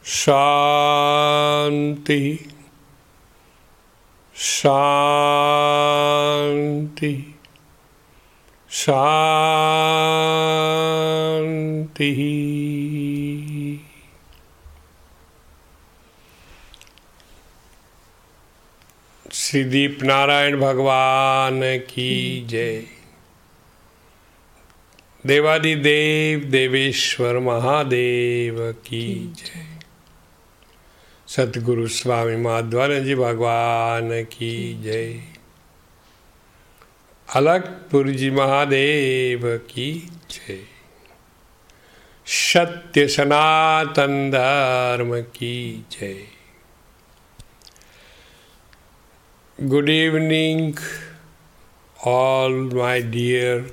Shanti, Shanti, Shanti. Shri दीप नारायण भगवान की जय। देवादिदेव देवेश्वर महादेव की जय। सतगुरु स्वामी माधवानंद जी भगवान की जय। अलखपुर जी महादेव की जय। सत्य सनातन धर्म की जय। Good evening, all my dear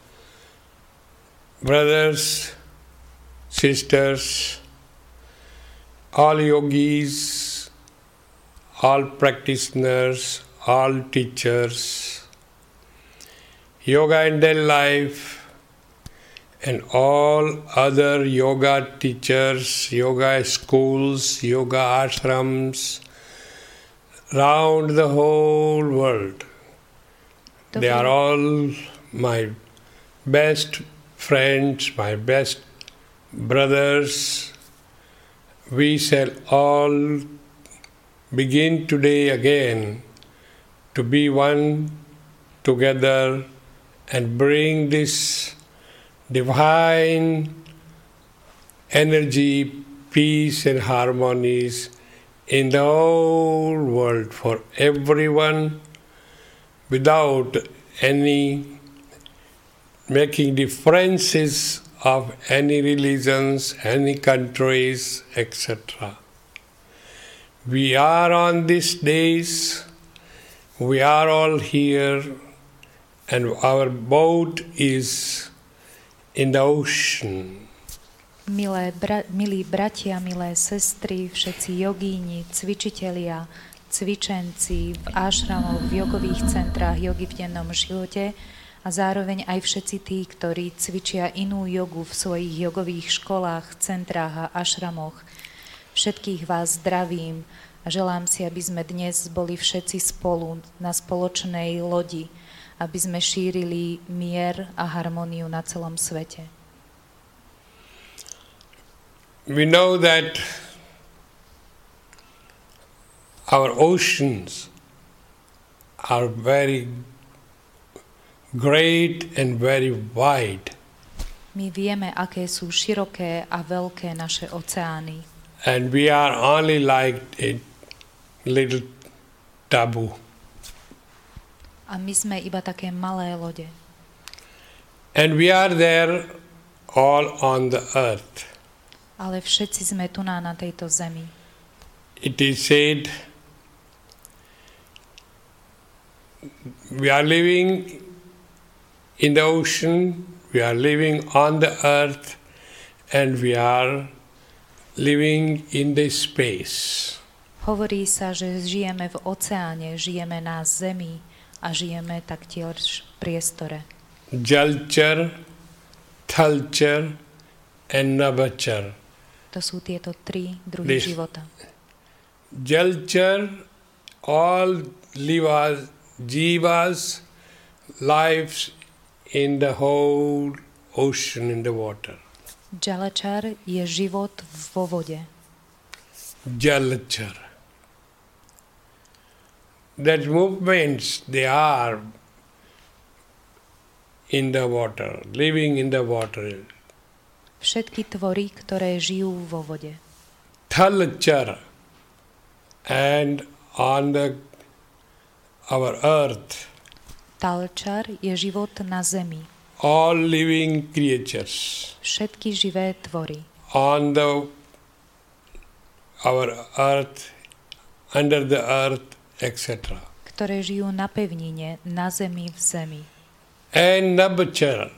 brothers, sisters, all yogis, all practitioners, all teachers, yoga in daily life, and all other yoga teachers, yoga schools, yoga ashrams, round the whole world. They are all my best friends, my best brothers. We shall all begin today again to be one together and bring this divine energy, peace and harmonies in the whole world for everyone, without any making differences of any religions, any countries, etc. We are on these days, we are all here, and our boat is in the ocean. Milí bratia, milé sestry, všetci jogíni, cvičitelia, cvičenci v ášramoch, v jogových centrách, jogy v dennom živote a zároveň aj všetci tí, ktorí cvičia inú jogu v svojich jogových školách, centrách a ášramoch. Všetkých vás zdravím a želám si, aby sme dnes boli všetci spolu na spoločnej lodi, aby sme šírili mier a harmóniu na celom svete. We know that our oceans are very great and very wide. My vieme, aké sú široké a veľké naše oceány. And we are only like a little taboo. A my sme iba také malé lode. And we are there all on the earth. Ale všetci sme tu na tejto zemi. It is said we are living in the ocean, we are living on the earth, and we are living in the space. Hovorí sa, že žijeme v oceáne, žijeme na zemi a žijeme taktiež v priestore. Jalchar, Thalchar and Navachar. To sú tieto tri druhy života. Jalchar, all jivas, lives in the whole ocean, in the water. Jalachar je život vo vode. Jalchar. That movements, they are in the water, living in the water. Všetky tvory, ktoré žijú vo vode. Thalchar, and on our earth. Talchar je život na zemi. All living creatures. Všetky živé tvory. On our earth, under the earth, etc. Ktoré žijú na pevnine, na zemi, v zemi. And Navachar,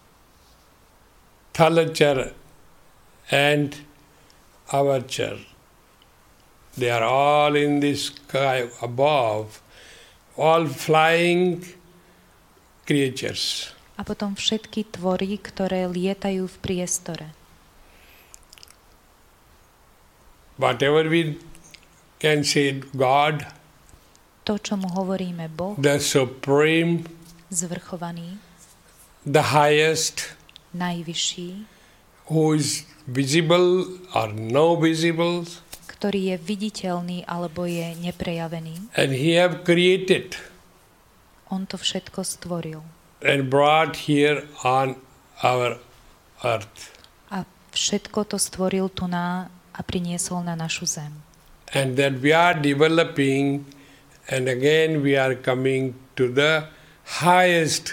Thalachar and Avachar. They are all in the sky above, all flying creatures. A potom všetky tvory, ktoré lietajú v priestore. whatever we can say God, To, čo mu hovoríme Boh, the supreme, zvrchovaný, the highest, najvyšší, who is visible or no visible, ktorý je viditeľný alebo je neprejavený. and He have created On to všetko stvoril and brought here on our earth. a všetko to stvoril tu a priniesol na našu zem. And that we are developing, and again we are coming to the highest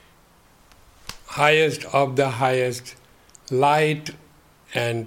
of the highest light and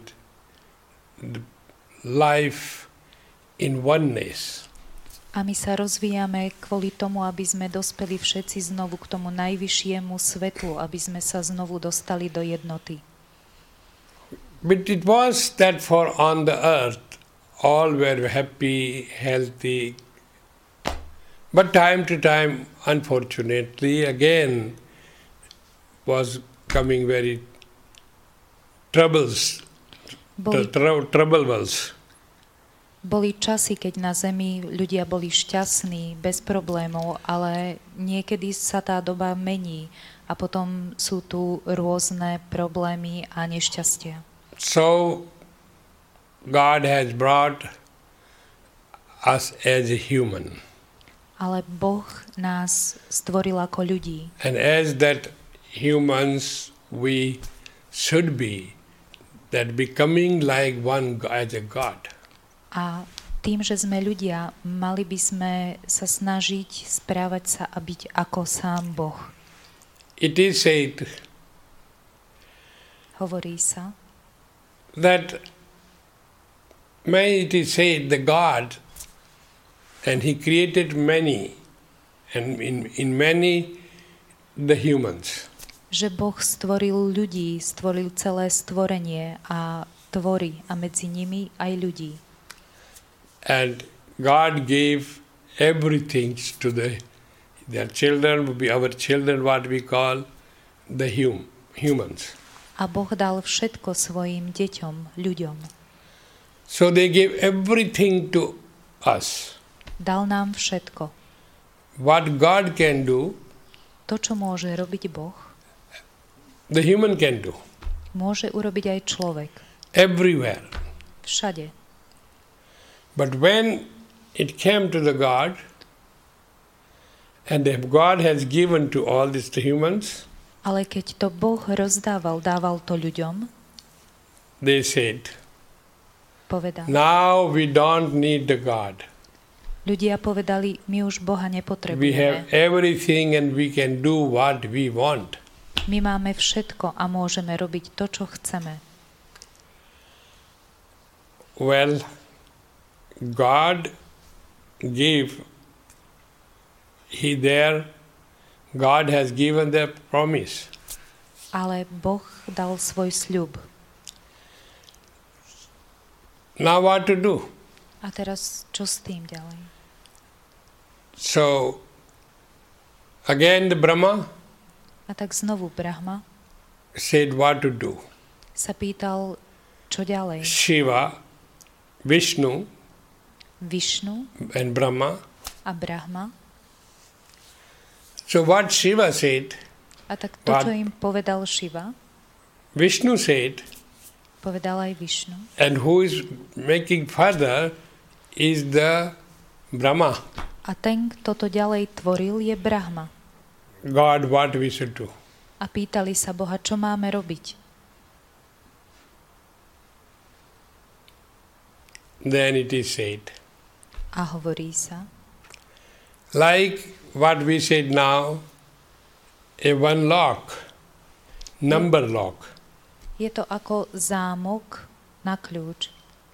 life in oneness. A my sa rozvíjame kvôli tomu, aby sme dospeli všetci znovu k tomu najvyššiemu svetlu, aby sme sa znovu dostali do jednoty. But it was that for on the earth all were happy, healthy. But time to time, unfortunately, again was coming very troubles, troubles. Boli časy, keď na zemi ľudia boli šťastní, bez problémov, ale niekedy sa tá doba mení a potom sú tu rôzne problémy a nešťastia. So God has brought us as a human. Ale Boh nás stvoril ako ľudí. And as that humans we should be, that becoming like one as a God. A tým, že sme ľudia, mali by sme sa snažiť správať sa a byť ako sám Boh. It is said Hovorí sa, that it is said the God, and He created many, and in many the humans. že Boh stvoril ľudí, stvoril celé stvorenie a tvorí a medzi nimi aj ľudí. And God gave everything to their children, our children, what we call the humans. A Boh dal všetko svojim deťom, ľuďom. So they gave everything to us. Dal nám všetko. What God can do, To, čo môže robiť Boh, the human can do. môže urobiť aj človek. Everywhere. Všade. But when it came to the God, and if God has given to all this to humans, Ale keď to Boh rozdával, dával to ľuďom, they said, povedal. now we don't need the God. Ľudia povedali, my už Boha We have nepotrebujeme. everything and we can do what we want. My máme všetko a môžeme robiť to, čo chceme. Well, God gave, God has given the promise. Ale Boh dal svoj sľub. Now what to do? A teraz čo s tým ďalej? So, again the Brahma A tak znovu Brahma said what to do. sa pýtal, čo ďalej. Shiva, Vishnu Višnu and Brahma. a Brahma. So what Shiva said, A tak to, čo im povedal Šiva, Vishnu said, povedal aj Višnu. and who is making further is the Brahma. A ten, kto to ďalej tvoril, je Brahma. God, what we should do. A pýtali sa Boha, čo máme robiť. Then it is said, A hovorí sa, like what we said now, a one lock, number lock. je to ako zámok na kľúč.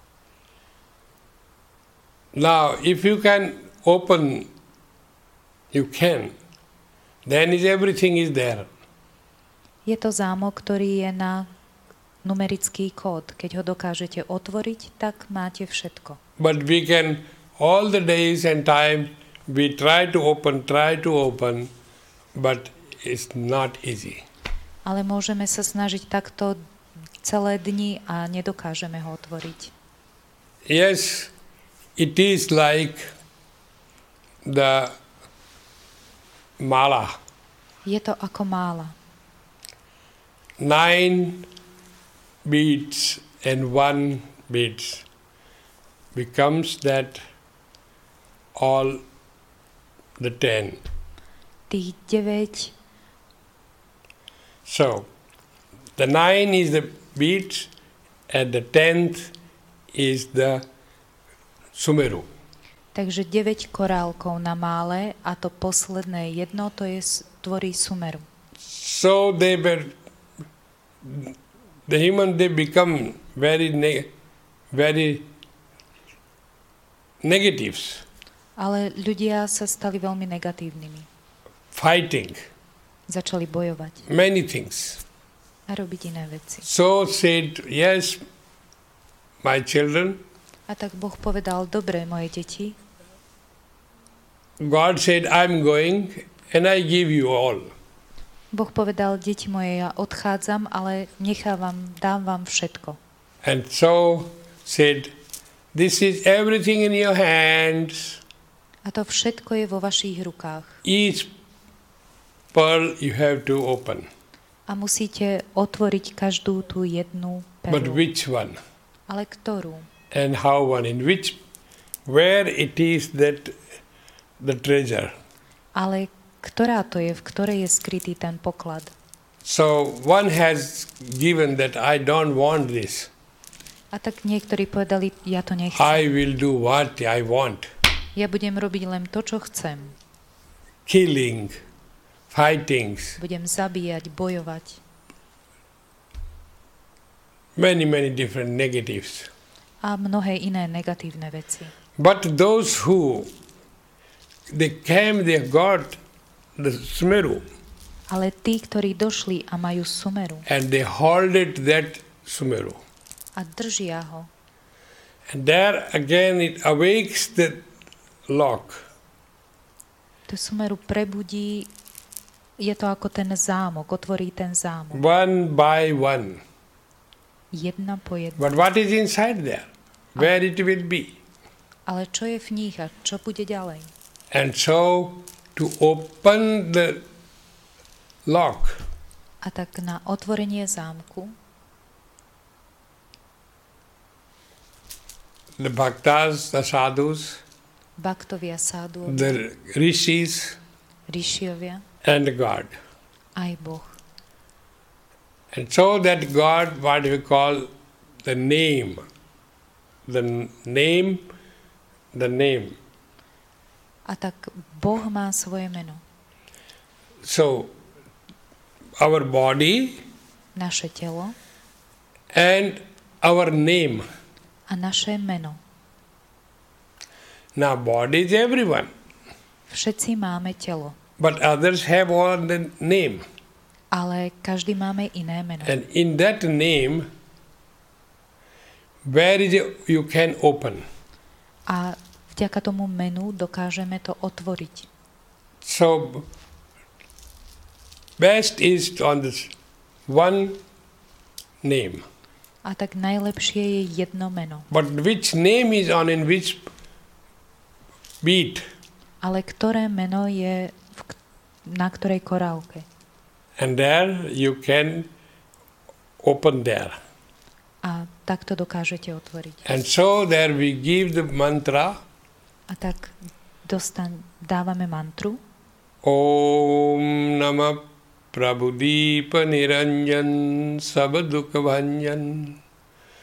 Now, if you can open, you can, then everything is there. Je to zámok, ktorý je na numerický kód. Keď ho dokážete otvoriť, tak máte všetko. But we can, all the days and time, we try to open, but it's not easy. Ale môžeme sa snažiť takto celé dni a nedokážeme ho otvoriť. yes, it is like the mala. Je to ako mála. 9 beads and 1 beads becomes that all the 10. Tých 9, So, the 9 is the beads and the 10th is the sumeru. takže 9 korálkov na mále a to posledné jedno to tvorí sumeru. So they become very negatives, Ale ľudia sa stali veľmi negatívnymi. fighting, Začali bojovať many things. a robiť iné veci. So said, yes, my children, A tak Boh povedal, dobre, moje deti, God said, I'm going and I give you all. Boh povedal, deti moje, ja odchádzam, ale dám vám všetko. And so said, this is everything in your hands. A to všetko je vo vašich rukách. Each pearl you have to open. A musíte otvoriť každú tú jednu But perlu. which one? Ale ktorú? And how one? Where it is that the treasure. Ale ktorá to je, v ktorej je skrytý ten poklad? So one has given that I don't want this. A tak niektorí povedali, ja to nechcem. I will do what I want. Ja budem robiť len to, čo chcem. Killing, fightings, Budem zabíjať, bojovať. many different negatives. A mnohé iné negatívne veci. But those who they got the sumeru Ale tí, ktorí došli a majú sumeru and they holded that sumeru. a držia ho, And there again it awakes the lock. tú sumeru prebudí, je to ako ten zámok, otvorí ten zámok. One by one. Jedna po jednej. But what is inside there? Where it will be? Ale čo je v nich a čo bude ďalej? And so to open the lock, A tak na otvorenie zámku the bhaktas, the sadhus, baktovia, sádu, the rishis, rišiovia, and God. aj Boh. And so that God, what we call the name. A tak Boh má svoje meno. So, our body Naše telo and our name. a naše meno. Now, body is everyone, Všetci máme telo, but others have all the name. ale každý máme iné meno. And in that name, where is it you can open? A vďaka tomu menu dokážeme to otvoriť. So, best is on this one name. A tak najlepšie je jedno meno. But which name is on in which beat? Ale ktoré meno je na ktorej korálke? And there you can open there. A takto dokážete otvoriť. And so there we give the mantra. A tak dávame mantru. Om Namah Prabhudeepa Niranjan Sabadukha Bhanjan